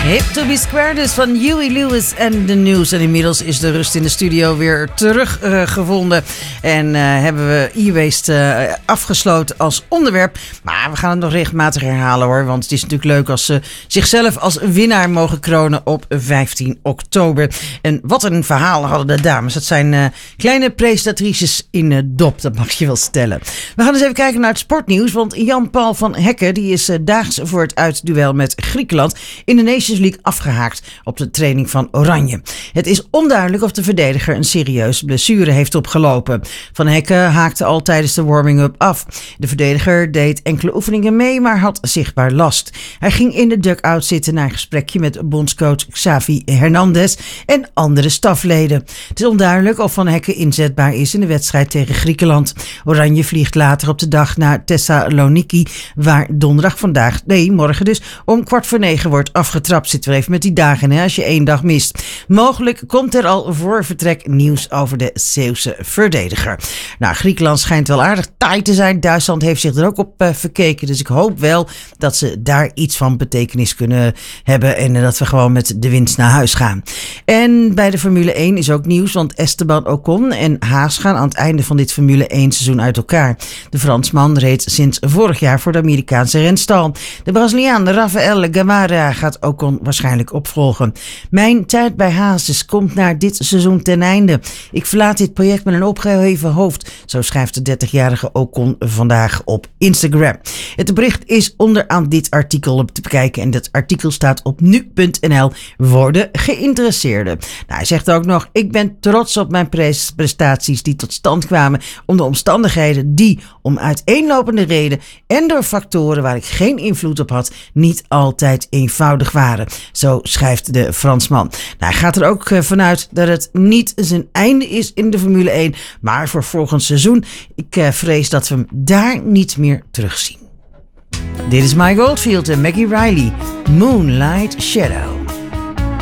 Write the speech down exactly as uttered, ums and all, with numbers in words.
Hip to be square dus van Huey Lewis en de News. En inmiddels is de rust in de studio weer teruggevonden. Uh, en uh, hebben we e-waste uh, afgesloten als onderwerp. Maar we gaan het nog regelmatig herhalen hoor. Want het is natuurlijk leuk als ze zichzelf als winnaar mogen kronen op vijftien oktober. En wat een verhaal hadden de dames. Dat zijn uh, kleine presentatrices in uh, dop. Dat mag je wel stellen. We gaan eens even kijken naar het sportnieuws. Want Jan-Paul van Hekken die is uh, daags voor het uitduel met Griekenland in de Nations League afgehaakt op de training van Oranje. Het is onduidelijk of de verdediger een serieuze blessure heeft opgelopen. Van Hekken haakte al tijdens de warming-up af. De verdediger deed enkele oefeningen mee, maar had zichtbaar last. Hij ging in de dugout zitten na een gesprekje met bondscoach Xavi Hernandez en andere stafleden. Het is onduidelijk of Van Hekken inzetbaar is in de wedstrijd tegen Griekenland. Oranje vliegt later op de dag naar Thessaloniki, waar donderdag vandaag, nee morgen dus, om kwart voor negen wordt afgetrapt. Zit weer even met die dagen hè, als je één dag mist. Mogelijk komt er al voor vertrek nieuws over de Zeeuwse verdediger. Nou, Griekenland schijnt wel aardig taai te zijn. Duitsland heeft zich er ook op uh, verkeken. Dus ik hoop wel dat ze daar iets van betekenis kunnen hebben. En uh, dat we gewoon met de winst naar huis gaan. En bij de Formule één is ook nieuws. Want Esteban Ocon en Haas gaan aan het einde van dit Formule één seizoen uit elkaar. De Fransman reed sinds vorig jaar voor de Amerikaanse renstal. De Braziliaan Rafael Gamara gaat Ocon waarschijnlijk opvolgen. Mijn tijd bij Hazes komt na dit seizoen ten einde. Ik verlaat dit project met een opgeheven hoofd. Zo schrijft de dertigjarige Ocon vandaag op Instagram. Het bericht is onderaan dit artikel te bekijken. En dat artikel staat op nu punt n l voor de geïnteresseerden. Nou, hij zegt ook nog: ik ben trots op mijn prestaties die tot stand kwamen onder omstandigheden die om uiteenlopende reden en door factoren waar ik geen invloed op had, niet altijd eenvoudig waren. Zo schrijft de Fransman. Nou, hij gaat er ook vanuit dat het niet zijn einde is in de Formule één, maar voor volgend seizoen. Ik uh, vrees dat we hem daar niet meer terugzien. Dit is Mike Oldfield en Maggie Riley, Moonlight Shadow.